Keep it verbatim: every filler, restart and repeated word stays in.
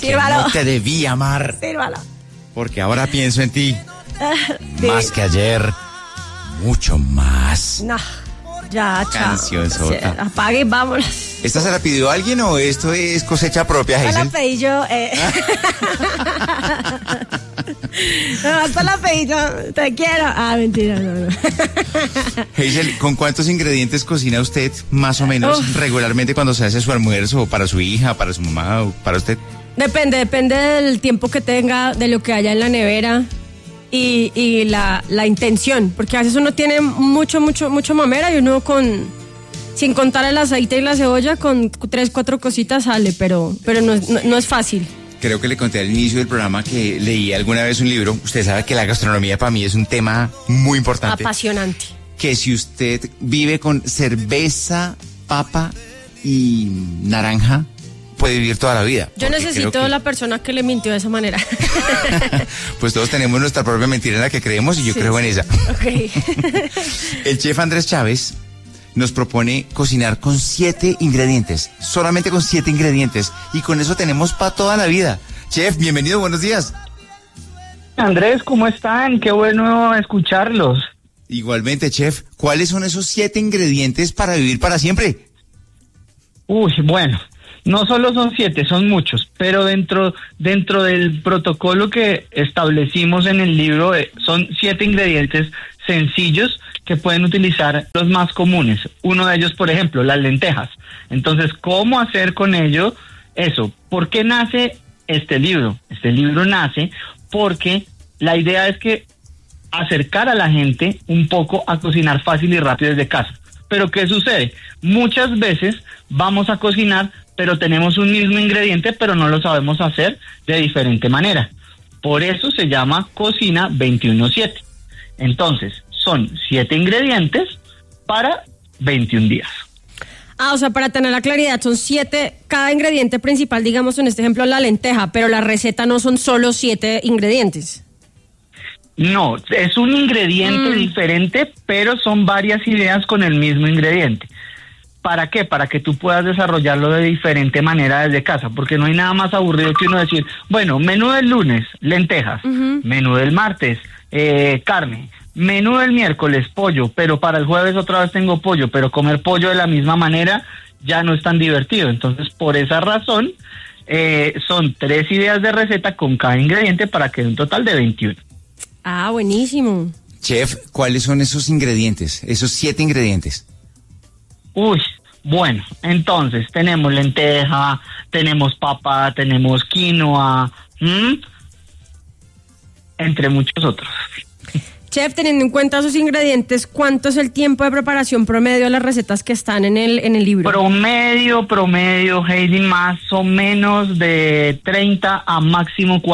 Sírvalo. no te debí amar. Sírvalo. Porque ahora pienso en ti. Más que ayer, mucho más. No, ya, chao. Canción sota. Apague y vámonos. ¿Esta se la pidió alguien o esto es cosecha propia, Esta Hazel? la pedí yo. Eh. No, esta la pedí yo. Te quiero. Ah, mentira, no, no. Hazel, ¿con cuántos ingredientes cocina usted más o menos Uf. regularmente cuando se hace su almuerzo para su hija, para su mamá o para usted? Depende, depende del tiempo que tenga, de lo que haya en la nevera y, y la, la intención, porque a veces uno tiene mucho, mucho, mucho mamera y uno con, sin contar el aceite y la cebolla, con tres, cuatro cositas sale, pero, pero no, es- no, no es fácil. Creo que le conté al inicio del programa que leí alguna vez un libro. Usted sabe que la gastronomía para mí es un tema muy importante. Apasionante. Que si usted vive con cerveza, papa y naranja, puede vivir toda la vida. Yo Porque necesito creo que- la persona que le mintió de esa manera. Pues todos tenemos nuestra propia mentira en la que creemos y yo Sí, creo en sí. esa. Ok. El chef Andrés Chávez nos propone cocinar con siete ingredientes, solamente con siete ingredientes, y con eso tenemos para toda la vida. Chef, bienvenido, buenos días. Andrés, ¿cómo están? Qué bueno escucharlos. Igualmente, chef, ¿cuáles son esos siete ingredientes para vivir para siempre? Uy, bueno, no solo son siete, son muchos, pero dentro, dentro del protocolo que establecimos en el libro eh, son siete ingredientes sencillos que pueden utilizar los más comunes. Uno de ellos, por ejemplo, las lentejas. Entonces, ¿cómo hacer con ello eso? ¿Por qué nace este libro? Este libro nace porque la idea es que acercar a la gente un poco a cocinar fácil y rápido desde casa. Pero ¿qué sucede? Muchas veces vamos a cocinar, pero tenemos un mismo ingrediente, pero no lo sabemos hacer de diferente manera. Por eso se llama Cocina veintiuno siete. Entonces, son siete ingredientes para veintiún días. Ah, o sea, para tener la claridad, son siete, cada ingrediente principal, digamos en este ejemplo la lenteja, pero la receta no son solo siete ingredientes. No, es un ingrediente Mm. diferente, pero son varias ideas con el mismo ingrediente. ¿Para qué? Para que tú puedas desarrollarlo de diferente manera desde casa, porque no hay nada más aburrido que uno decir, bueno, menú del lunes, lentejas, Ujú. menú del martes, eh, carne, menú del miércoles, pollo, pero para el jueves otra vez tengo pollo, pero comer pollo de la misma manera ya no es tan divertido. Entonces, por esa razón, eh, son tres ideas de receta con cada ingrediente para que dé un total de veintiuno. Ah, buenísimo. Chef, ¿cuáles son esos ingredientes, esos siete ingredientes? Uy, bueno, entonces tenemos lenteja, tenemos papa, tenemos quinoa, ¿m? entre muchos otros. Chef, teniendo en cuenta esos ingredientes, ¿cuánto es el tiempo de preparación promedio de las recetas que están en el, en el libro? Promedio, promedio, Heidi, más o menos de treinta a máximo